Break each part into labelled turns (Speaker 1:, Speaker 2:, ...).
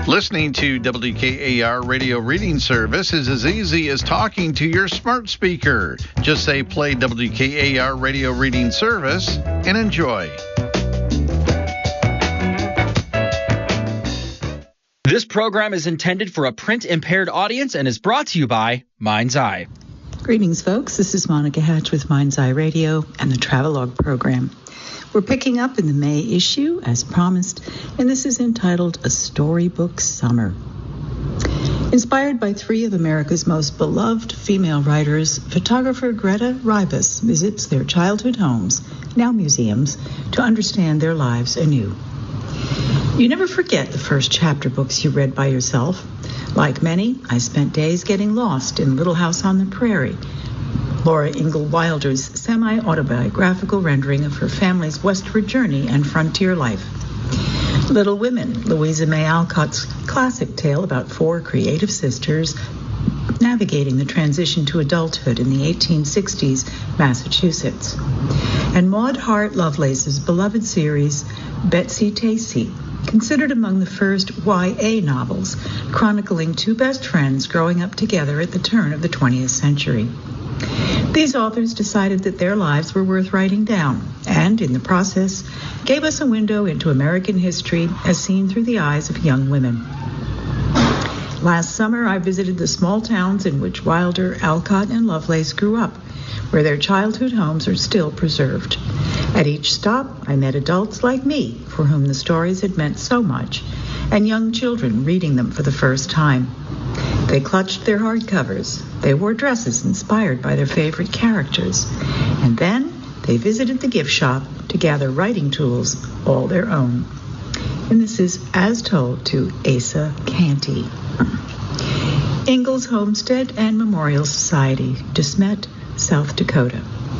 Speaker 1: Listening to WKAR Radio Reading Service is as easy as talking to your smart speaker. Just say play WKAR Radio Reading Service and enjoy.
Speaker 2: This program is intended for a print-impaired audience and is brought to you by Mind's Eye.
Speaker 3: Greetings, folks. This is Monica Hatch with Mind's Eye Radio and the Travelogue program. We're picking up in the May issue, as promised, and this is entitled A Storybook Summer. Inspired by three of America's most beloved female writers, photographer Greta Ribas visits their childhood homes, now museums, to understand their lives anew. You never forget the first chapter books you read by yourself. Like many, I spent days getting lost in Little House on the Prairie, Laura Ingalls Wilder's semi-autobiographical rendering of her family's westward journey and frontier life. Little Women, Louisa May Alcott's classic tale about four creative sisters navigating the transition to adulthood in the 1860s Massachusetts. And Maud Hart Lovelace's beloved series, Betsy Tacy, considered among the first YA novels, chronicling two best friends growing up together at the turn of the 20th century. These authors decided that their lives were worth writing down, and in the process, gave us a window into American history as seen through the eyes of young women. Last summer, I visited the small towns in which Wilder, Alcott, and Lovelace grew up, where their childhood homes are still preserved. At each stop, I met adults like me, for whom the stories had meant so much, and young children reading them for the first time. They clutched their hardcovers. They wore dresses inspired by their favorite characters. And then they visited the gift shop to gather writing tools all their own. And this is As Told to Asa Canty. Ingalls Homestead and Memorial Society, DeSmet, South Dakota.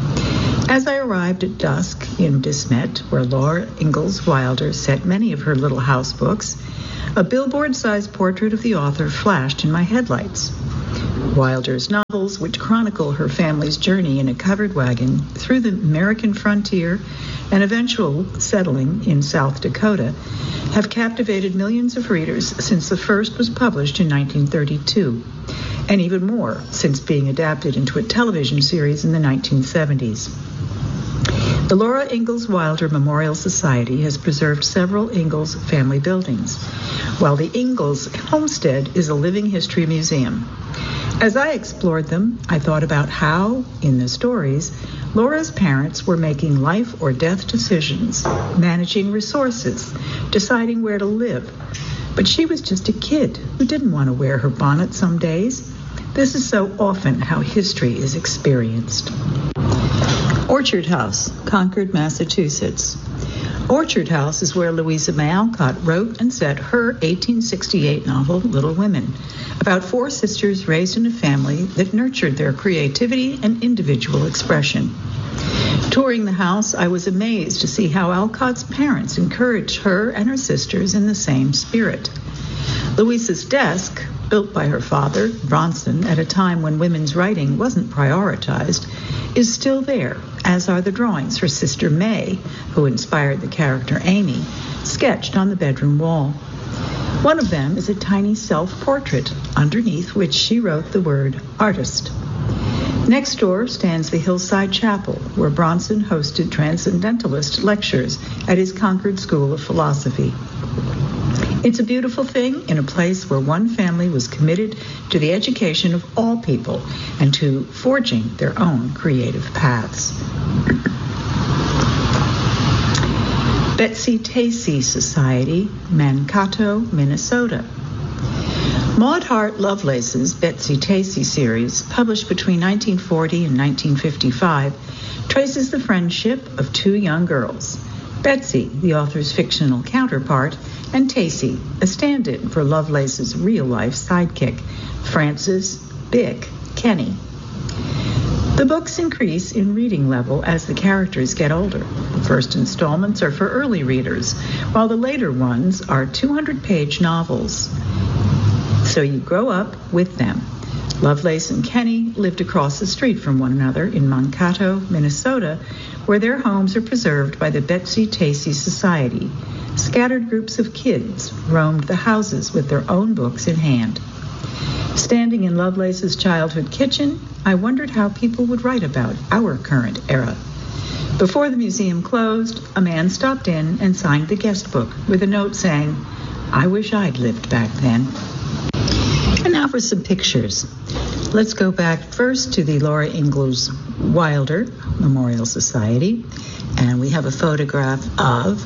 Speaker 3: As I arrived at dusk in DeSmet, where Laura Ingalls Wilder set many of her little house books, a billboard-sized portrait of the author flashed in my headlights. Wilder's novels, which chronicle her family's journey in a covered wagon through the American frontier and eventual settling in South Dakota, have captivated millions of readers since the first was published in 1932, and even more since being adapted into a television series in the 1970s. The Laura Ingalls Wilder Memorial Society has preserved several Ingalls family buildings, while the Ingalls Homestead is a living history museum. As I explored them, I thought about how, in the stories, Laura's parents were making life or death decisions, managing resources, deciding where to live. But she was just a kid who didn't want to wear her bonnet some days. This is so often how history is experienced. Orchard House, Concord, Massachusetts. Orchard House is where Louisa May Alcott wrote and set her 1868 novel, Little Women, about four sisters raised in a family that nurtured their creativity and individual expression. Touring the house, I was amazed to see how Alcott's parents encouraged her and her sisters in the same spirit. Louisa's desk, built by her father, Bronson, at a time when women's writing wasn't prioritized, is still there, as are the drawings her sister May, who inspired the character Amy, sketched on the bedroom wall. One of them is a tiny self-portrait, underneath which she wrote the word artist. Next door stands the Hillside Chapel, where Bronson hosted transcendentalist lectures at his Concord School of Philosophy. It's a beautiful thing in a place where one family was committed to the education of all people and to forging their own creative paths. Betsy Tacy Society, Mankato, Minnesota. Maud Hart Lovelace's Betsy Tacy series, published between 1940 and 1955, traces the friendship of two young girls, Betsy, the author's fictional counterpart, and Tacy, a stand-in for Lovelace's real-life sidekick, Frances Bick Kenny. The books increase in reading level as the characters get older. The first installments are for early readers, while the later ones are 200-page novels. So you grow up with them. Lovelace and Kenny lived across the street from one another in Mankato, Minnesota, where their homes are preserved by the Betsy Tacy Society, scattered groups of kids roamed the houses with their own books in hand. Standing in Lovelace's childhood kitchen, I wondered how people would write about our current era. Before the museum closed, a man stopped in and signed the guest book with a note saying, "I wish I'd lived back then." And now for some pictures. Let's go back first to the Laura Ingalls Wilder Memorial Society. And we have a photograph of,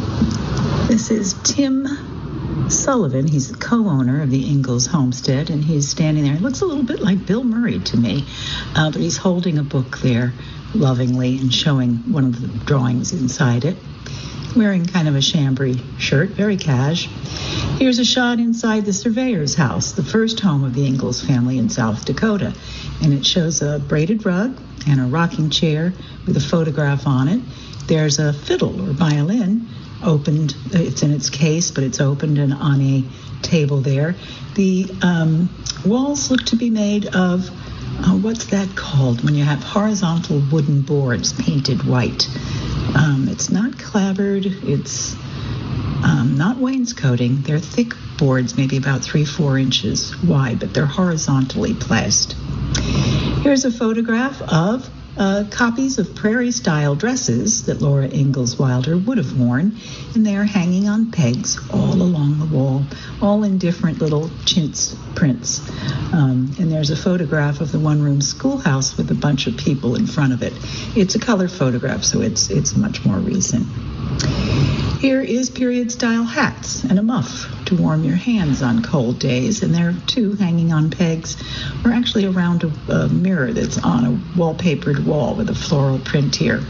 Speaker 3: this is Tim Sullivan. He's the co-owner of the Ingalls Homestead, and he's standing there. It looks a little bit like Bill Murray to me, but he's holding a book there lovingly and showing one of the drawings inside it, wearing kind of a chambray shirt, very cash. Here's a shot inside the surveyor's house, the first home of the Ingalls family in South Dakota, and it shows a braided rug and a rocking chair with a photograph on it. There's a fiddle or violin opened. It's in its case, but it's opened and on a table there. The walls look to be made of, what's that called when you have horizontal wooden boards painted white? It's not clapboard. It's not wainscoting. They're thick boards, maybe about 3-4 inches wide, but they're horizontally placed. Here's a photograph of copies of prairie-style dresses that Laura Ingalls Wilder would have worn, and they are hanging on pegs all along the wall, all in different little chintz prints. And there's a photograph of the one-room schoolhouse with a bunch of people in front of it. It's a color photograph, so it's much more recent. Here is period-style hats and a muff to warm your hands on cold days, and there are two hanging on pegs, or actually around a mirror that's on a wallpapered wall with a floral print here.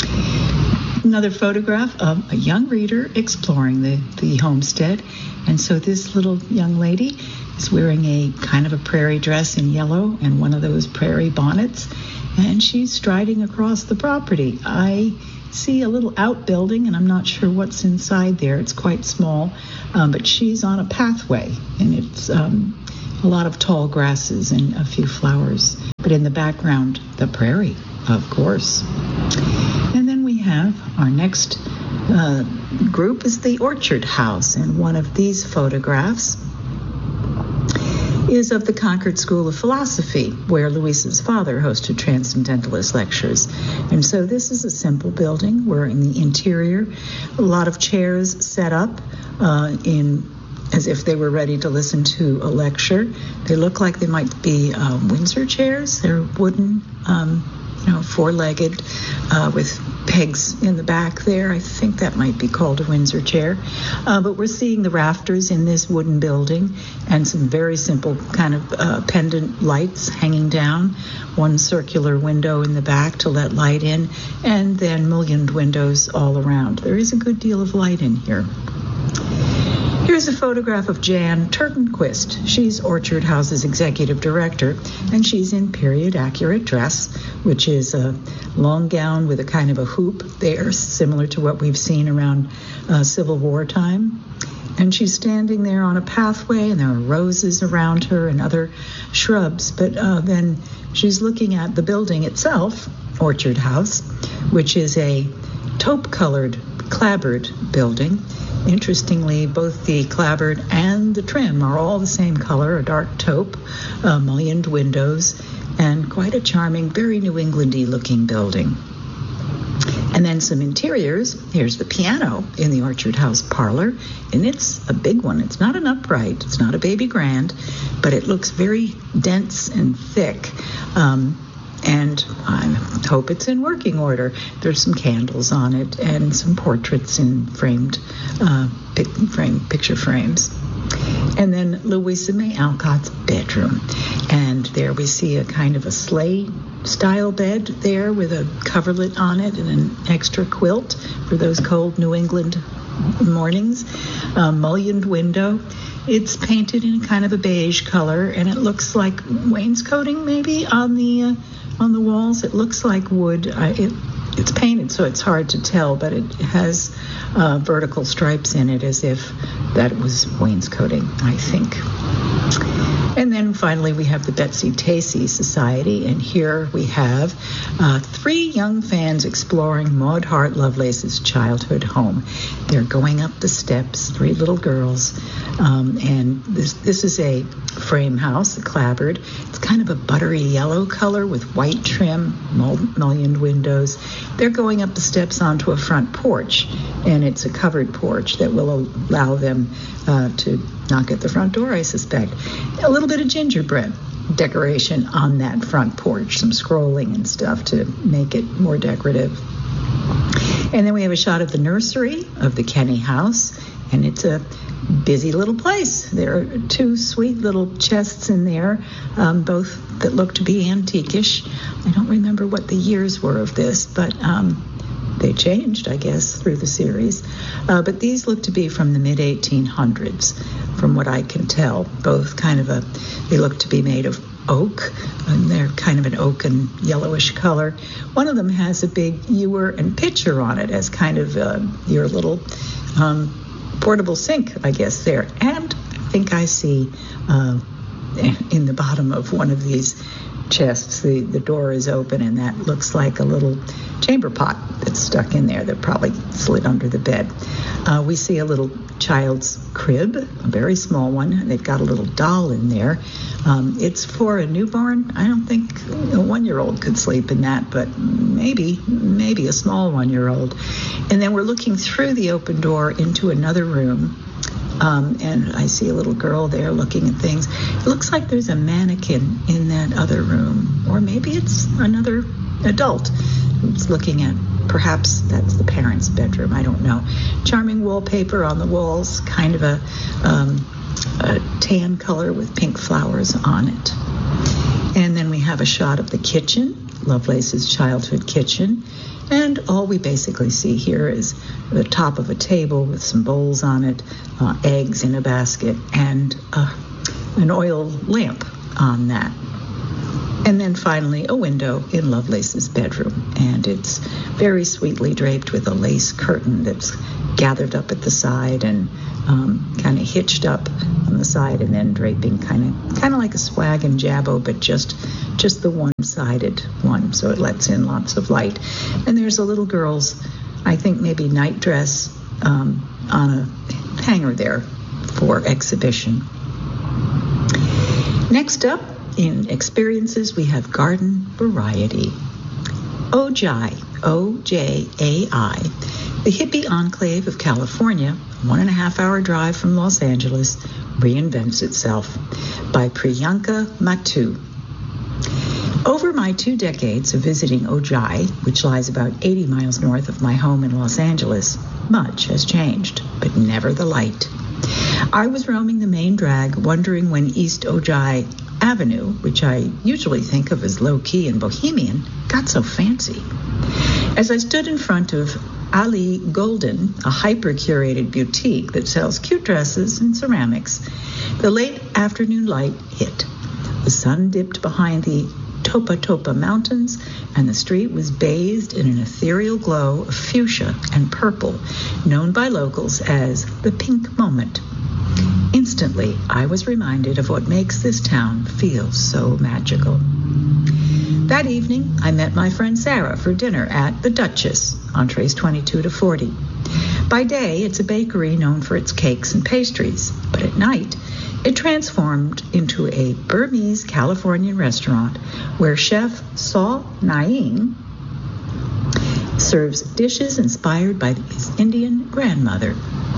Speaker 3: Another photograph of a young reader exploring the homestead, and so this little young lady is wearing a kind of a prairie dress in yellow and one of those prairie bonnets, and she's striding across the property. I see a little outbuilding, and I'm not sure what's inside there. It's quite small, but she's on a pathway, and it's a lot of tall grasses and a few flowers. But in the background, the prairie, of course. And then we have our next group is the Orchard House, and one of these photographs is of the Concord School of Philosophy, where Louisa's father hosted Transcendentalist lectures. And so this is a simple building where in the interior, a lot of chairs set up as if they were ready to listen to a lecture. They look like they might be Windsor chairs. They're wooden, four-legged with pegs in the back there. I think that might be called a Windsor chair. But we're seeing the rafters in this wooden building and some very simple kind of pendant lights hanging down, one circular window in the back to let light in, and then mullioned windows all around. There is a good deal of light in here. Here's a photograph of Jan Turtenquist. She's Orchard House's executive director, and she's in period-accurate dress, which is a long gown with a kind of a hoop there, similar to what we've seen around Civil War time. And she's standing there on a pathway, and there are roses around her and other shrubs. But then she's looking at the building itself, Orchard House, which is a taupe-colored, clapboard building. Interestingly, both the clapboard and the trim are all the same color, a dark taupe, mullioned windows, and quite a charming, very New England-y looking building. And then some interiors. Here's the piano in the Orchard House parlor, and it's a big one. It's not an upright, it's not a baby grand, but it looks very dense and thick. And I hope it's in working order. There's some candles on it and some portraits in framed picture frames. And then Louisa May Alcott's bedroom. And there we see a kind of a sleigh-style bed there with a coverlet on it and an extra quilt for those cold New England mornings. Mullioned window. It's painted in kind of a beige color, and it looks like wainscoting maybe on the walls. It looks like wood. It's painted, so it's hard to tell, but it has vertical stripes in it as if that was wainscoting, I think. And then finally, we have the Betsy Tacy Society, and here we have 3 young fans exploring Maud Hart Lovelace's childhood home. They're going up the steps, 3 little girls, and this is a frame house, a clapboard. It's kind of a buttery yellow color with white trim, mullioned windows. They're going up the steps onto a front porch, and it's a covered porch that will allow them to knock at the front door, I suspect. A little bit of gingerbread decoration on that front porch, some scrolling and stuff to make it more decorative. And then we have a shot of the nursery of the Kenny house, and it's a busy little place. There are 2 sweet little chests in there, both that look to be antiquish. I don't remember what the years were of this, but they changed, I guess, through the series. But these look to be from the mid-1800s, from what I can tell. Both they look to be made of oak, and they're kind of an oak and yellowish color. One of them has a big ewer and pitcher on it as kind of your little portable sink, I guess, there. And I think I see in the bottom of one of these chests, the door is open, and that looks like a little chamber pot that's stuck in there that probably slid under the bed. We see a little child's crib, a very small one. They've got a little doll in there. It's for a newborn. I don't think a 1-year-old could sleep in that, but maybe a small 1-year-old. And then we're looking through the open door into another room. And I see a little girl there looking at things. It looks like there's a mannequin in that other room, or maybe it's another adult who's looking at, perhaps that's the parents' bedroom, I don't know. Charming wallpaper on the walls, kind of a tan color with pink flowers on it. And then we have a shot of the kitchen, Lovelace's childhood kitchen. And all we basically see here is the top of a table with some bowls on it, eggs in a basket, and an oil lamp on that. And then finally, a window in Lovelace's bedroom. And it's very sweetly draped with a lace curtain that's gathered up at the side and kind of hitched up on the side, and then draping kind of like a swag and jabot, but just the one-sided one, so it lets in lots of light. And there's a little girl's, I think maybe night dress on a hanger there for exhibition. Next up in experiences, we have garden variety. Ojai, O-J-A-I, the hippie enclave of California, 1.5-hour drive from Los Angeles, reinvents itself, by Priyanka Mattu. Over my 2 decades of visiting Ojai, which lies about 80 miles north of my home in Los Angeles, much has changed, but never the light. I was roaming the main drag, wondering when East Ojai Avenue, which I usually think of as low-key and bohemian, got so fancy. As I stood in front of Ali Golden, a hyper-curated boutique that sells cute dresses and ceramics, the late afternoon light hit. The sun dipped behind the Topa Topa Mountains, and the street was bathed in an ethereal glow of fuchsia and purple, known by locals as the pink moment. Instantly, I was reminded of what makes this town feel so magical. That evening, I met my friend Sarah for dinner at the Duchess, entrees 22 to 40. By day, it's a bakery known for its cakes and pastries, but at night, it transformed into a Burmese Californian restaurant where Chef Saw Naeem serves dishes inspired by his Indian grandmother.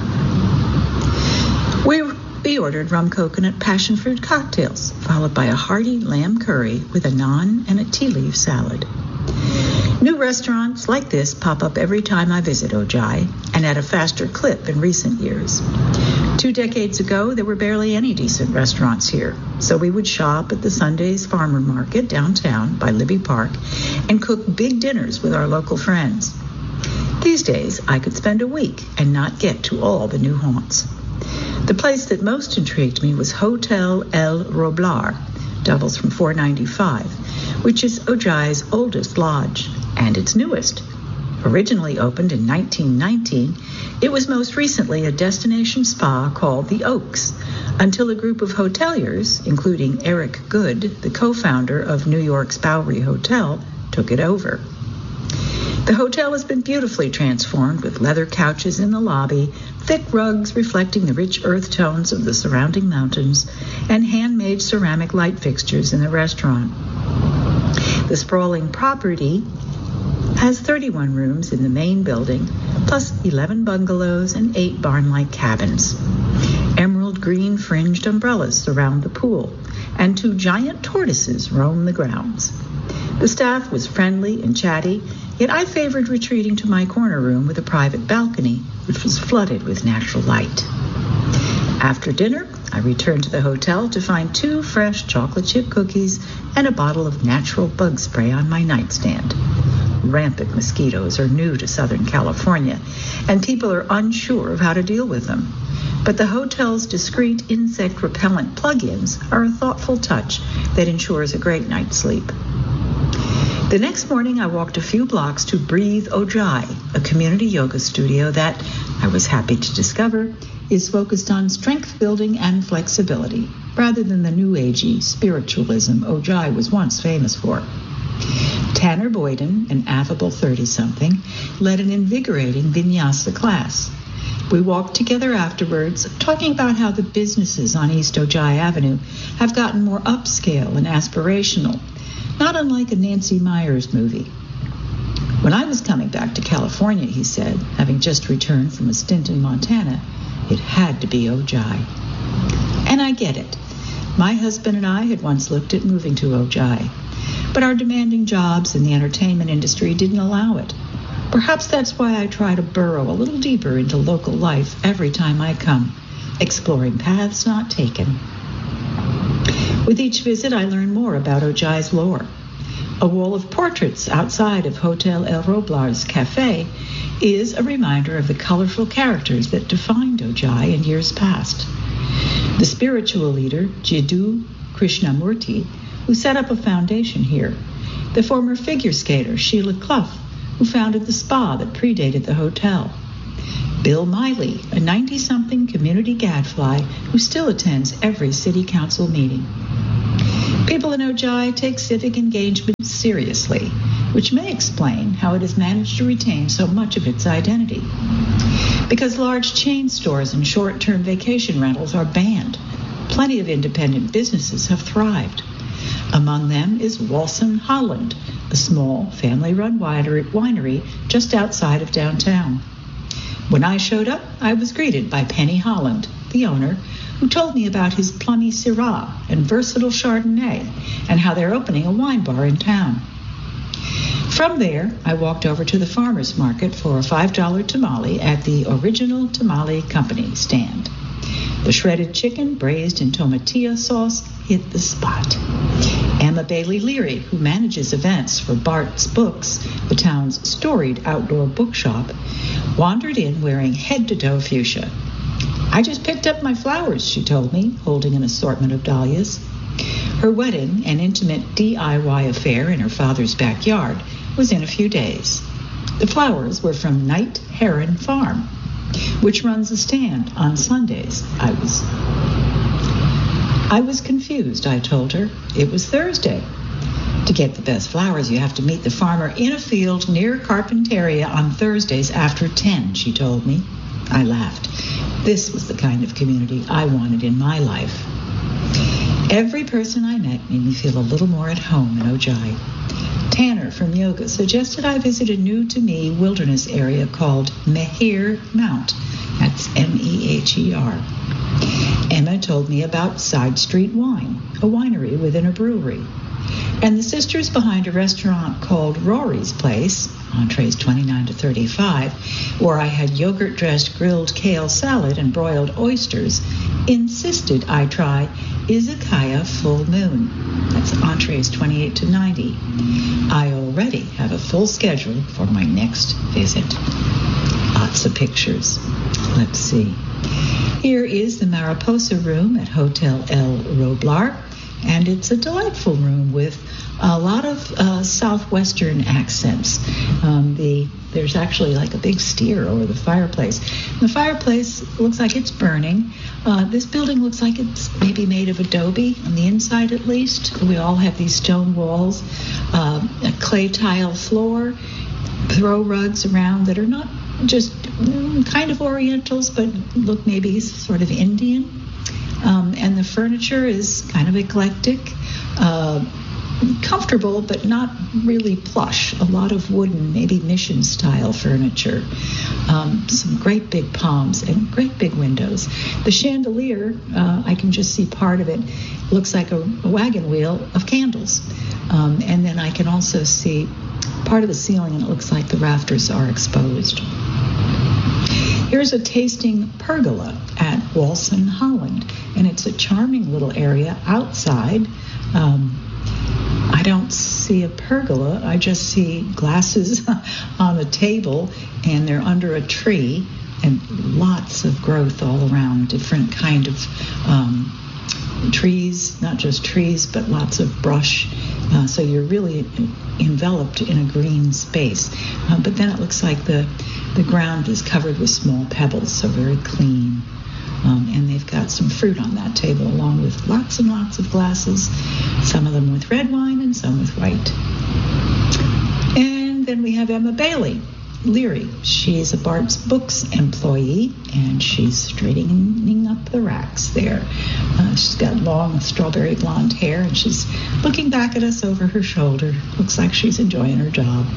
Speaker 3: We ordered rum coconut passion fruit cocktails, followed by a hearty lamb curry with a naan and a tea leaf salad. New restaurants like this pop up every time I visit Ojai, and at a faster clip in recent years. 2 decades ago, there were barely any decent restaurants here, so we would shop at the Sunday's Farmer Market downtown by Libby Park and cook big dinners with our local friends. These days, I could spend a week and not get to all the new haunts. The place that most intrigued me was Hotel El Roblar, doubles from $4.95, which is Ojai's oldest lodge and its newest. Originally opened in 1919, it was most recently a destination spa called the Oaks, until a group of hoteliers, including Eric Good, the co-founder of New York's Bowery Hotel, took it over. The hotel has been beautifully transformed with leather couches in the lobby, thick rugs reflecting the rich earth tones of the surrounding mountains, and handmade ceramic light fixtures in the restaurant. The sprawling property has 31 rooms in the main building, plus 11 bungalows and 8 barn-like cabins. Emerald green fringed umbrellas surround the pool, and 2 giant tortoises roam the grounds. The staff was friendly and chatty, yet I favored retreating to my corner room with a private balcony, which was flooded with natural light. After dinner, I returned to the hotel to find 2 fresh chocolate chip cookies and a bottle of natural bug spray on my nightstand. Rampant mosquitoes are new to Southern California, and people are unsure of how to deal with them. But the hotel's discreet insect repellent plug-ins are a thoughtful touch that ensures a great night's sleep. The next morning, I walked a few blocks to Breathe Ojai, a community yoga studio that, I was happy to discover, is focused on strength building and flexibility, rather than the new agey spiritualism Ojai was once famous for. Tanner Boyden, an affable 30-something, led an invigorating vinyasa class. We walked together afterwards, talking about how the businesses on East Ojai Avenue have gotten more upscale and aspirational, not unlike a Nancy Meyers movie. When I was coming back to California, he said, having just returned from a stint in Montana, it had to be Ojai. And I get it. My husband and I had once looked at moving to Ojai, but our demanding jobs in the entertainment industry didn't allow it. Perhaps that's why I try to burrow a little deeper into local life every time I come, exploring paths not taken. With each visit, I learn more about Ojai's lore. A wall of portraits outside of Hotel El Roblar's cafe is a reminder of the colorful characters that defined Ojai in years past. The spiritual leader, Jiddu Krishnamurti, who set up a foundation here, the former figure skater, Sheila Clough, who founded the spa that predated the hotel, Bill Miley, a 90-something community gadfly who still attends every city council meeting. People in Ojai take civic engagement seriously, which may explain how it has managed to retain so much of its identity. Because large chain stores and short-term vacation rentals are banned, plenty of independent businesses have thrived. Among them is Walson Holland, a small family-run winery just outside of downtown. When I showed up, I was greeted by Penny Holland, the owner, who told me about his plummy Syrah and versatile Chardonnay and how they're opening a wine bar in town. From there, I walked over to the farmer's market for a $5 tamale at the Original Tamale Company stand. The shredded chicken braised in tomatillo sauce hit the spot. Emma Bailey Leary, who manages events for Bart's Books, the town's storied outdoor bookshop, wandered in wearing head-to-toe fuchsia. I just picked up my flowers, she told me, holding an assortment of dahlias. Her wedding, an intimate DIY affair in her father's backyard, was in a few days. The flowers were from Night Heron Farm, which runs a stand on Sundays. I was confused, I told her. It was Thursday. To get the best flowers, you have to meet the farmer in a field near Carpinteria on Thursdays after 10, she told me. I laughed. This was the kind of community I wanted in my life. Every person I met made me feel a little more at home in Ojai. Tanner from yoga suggested I visit a new-to-me wilderness area called Meher Mount. That's M-E-H-E-R. Emma told me about Side Street Wine, a winery within a brewery, and the sisters behind a restaurant called Rory's Place, entrees 29 to 35, where I had yogurt-dressed grilled kale salad and broiled oysters, insisted I try Izakaya Full Moon. That's entrees 28 to 90. I already have a full schedule for my next visit. Lots of pictures. Let's see. Here is the Mariposa Room at Hotel El Roblar, and it's a delightful room with a lot of southwestern accents. There's actually like a big steer over the fireplace. The fireplace looks like it's burning. This building looks like it's maybe made of adobe, on the inside at least. We all have these stone walls, a clay tile floor, throw rugs around that are not just kind of orientals, but look maybe sort of Indian. And the furniture is kind of eclectic. Comfortable, but not really plush. A lot of wooden, maybe mission-style furniture. Some great big palms and great big windows. The chandelier, I can just see part of it, looks like a wagon wheel of candles. And then I can also see part of the ceiling, and it looks like the rafters are exposed. Here's a tasting pergola at Walson, Holland, and it's a charming little area outside. I don't see a pergola. I just see glasses on a table, and they're under a tree, and lots of growth all around, different kind of trees, not just trees, but lots of brush. So you're really enveloped in a green space. But then it looks like the ground is covered with small pebbles, so very clean. And they've got some fruit on that table, along with lots and lots of glasses, some of them with red wine and some with white. And then we have Emma Bailey Leary. She's a Bart's Books employee, and she's straightening up the racks there. She's got long strawberry blonde hair, and she's looking back at us over her shoulder. Looks like she's enjoying her job.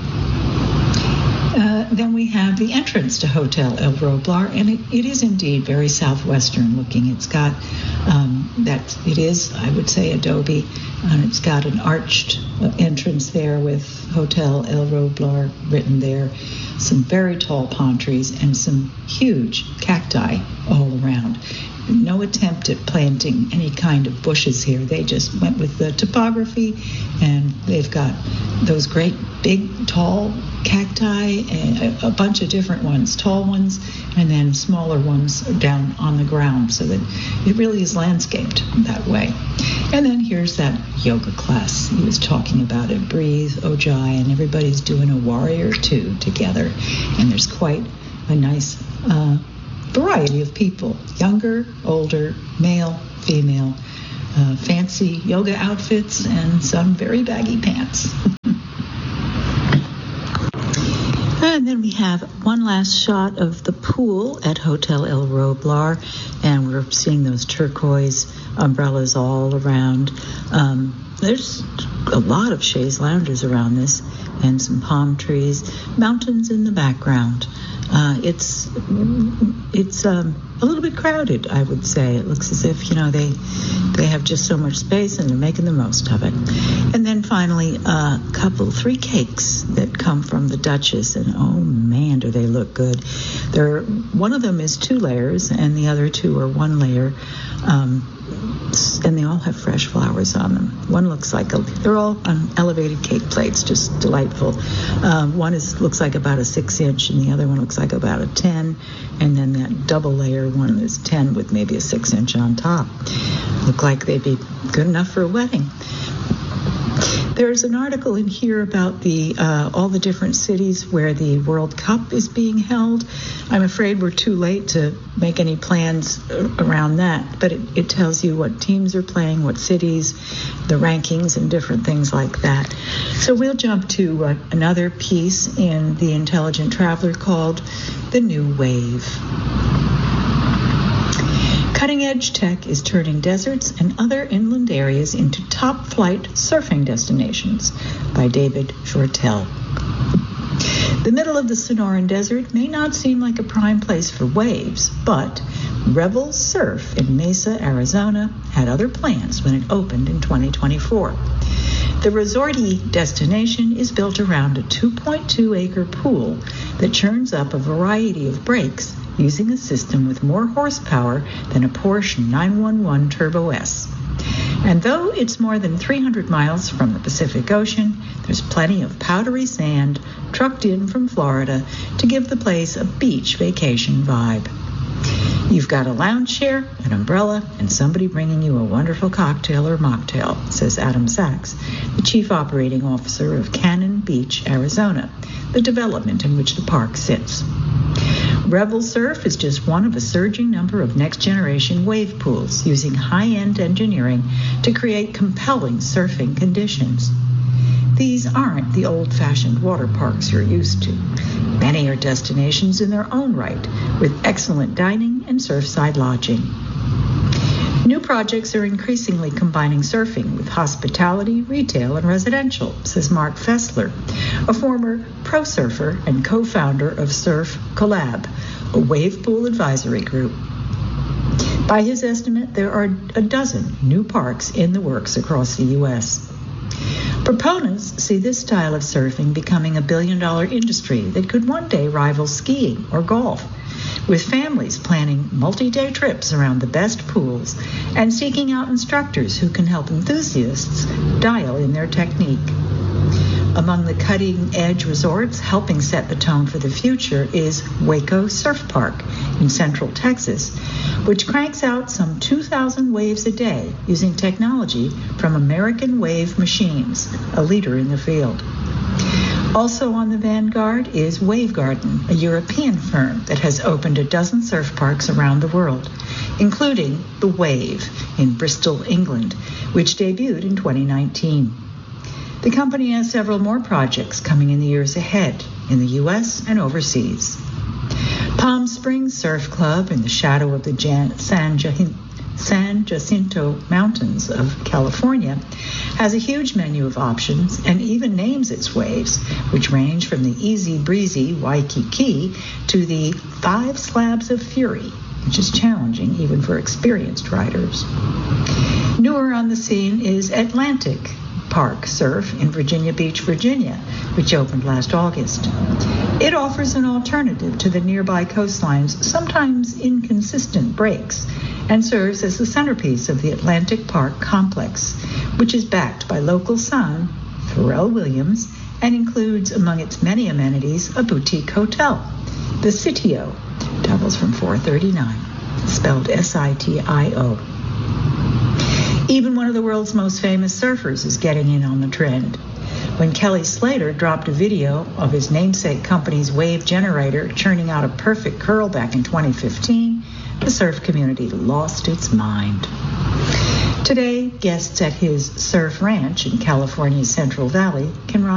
Speaker 3: Then we have the entrance to Hotel El Roblar, and it is indeed very southwestern looking. It's got it is, I would say, adobe, and it's got an arched entrance there with Hotel El Roblar written there, some very tall palm trees, and some huge cacti all around. No attempt at planting any kind of bushes here. They just went with the topography, and they've got those great big tall cacti, and a bunch of different ones, tall ones, and then smaller ones down on the ground, so that it really is landscaped that way. And then here's that yoga class he was talking about at Breathe Ojai, and everybody's doing a warrior two together, and there's quite a nice variety of people, younger, older, male, female, fancy yoga outfits, and some very baggy pants. And then we have one last shot of the pool at Hotel El Roblar, and we're seeing those turquoise umbrellas all around. There's a lot of chaise loungers around this, and some palm trees, mountains in the background. It's a little bit crowded, I would say. It looks as if, they have just so much space and they're making the most of it. And then finally, three cakes that come from the Duchess, and oh man, do they look good. One of them is 2 layers and the other 2 are 1 layer. And they all have fresh flowers on them. One looks like they're all on elevated cake plates, just delightful. One looks like about a 6-inch, and the other one looks like about a 10. And then that double layer one is 10 with maybe a 6-inch on top. Look like they'd be good enough for a wedding. There's an article in here about all the different cities where the World Cup is being held. I'm afraid we're too late to make any plans around that, but it tells you what teams are playing, what cities, the rankings, and different things like that. So we'll jump to another piece in The Intelligent Traveler called The New Wave. Cutting-edge tech is turning deserts and other inland areas into top-flight surfing destinations, by David Shortell. The middle of the Sonoran Desert may not seem like a prime place for waves, but Rebel Surf in Mesa, Arizona, had other plans when it opened in 2024. The resorty destination is built around a 2.2-acre pool that churns up a variety of breaks using a system with more horsepower than a Porsche 911 Turbo S. And though it's more than 300 miles from the Pacific Ocean, there's plenty of powdery sand trucked in from Florida to give the place a beach vacation vibe. You've got a lounge chair, an umbrella, and somebody bringing you a wonderful cocktail or mocktail, says Adam Sachs, the chief operating officer of Cannon Beach, Arizona, the development in which the park sits. Revel Surf is just one of a surging number of next-generation wave pools using high-end engineering to create compelling surfing conditions. These aren't the old-fashioned water parks you're used to. Many are destinations in their own right, with excellent dining and surfside lodging. New projects are increasingly combining surfing with hospitality, retail, and residential, says Mark Fessler, a former pro surfer and co-founder of Surf Collab, a wave pool advisory group. By his estimate, there are a dozen new parks in the works across the U.S. Proponents see this style of surfing becoming a billion-dollar industry that could one day rival skiing or golf, with families planning multi-day trips around the best pools and seeking out instructors who can help enthusiasts dial in their technique. Among the cutting-edge resorts helping set the tone for the future is Waco Surf Park in Central Texas, which cranks out some 2,000 waves a day using technology from American Wave Machines, a leader in the field. Also on the vanguard is Wave Garden, a European firm that has opened a dozen surf parks around the world, including The Wave in Bristol, England, which debuted in 2019. The company has several more projects coming in the years ahead in the U.S. and overseas. Palm Springs Surf Club, in the shadow of the San Jacinto Mountains of California, has a huge menu of options and even names its waves, which range from the easy breezy Waikiki to the 5 Slabs of Fury, which is challenging even for experienced riders. Newer on the scene is Atlantic Park Surf in Virginia Beach, Virginia, which opened last August. It offers an alternative to the nearby coastline's sometimes inconsistent breaks and serves as the centerpiece of the Atlantic Park complex, which is backed by local son, Pharrell Williams, and includes among its many amenities a boutique hotel. The Sitio doubles from 439, spelled S-I-T-I-O. Even one of the world's most famous surfers is getting in on the trend. When Kelly Slater dropped a video of his namesake company's wave generator churning out a perfect curl back in 2015, the surf community lost its mind. Today, guests at his surf ranch in California's Central Valley can ride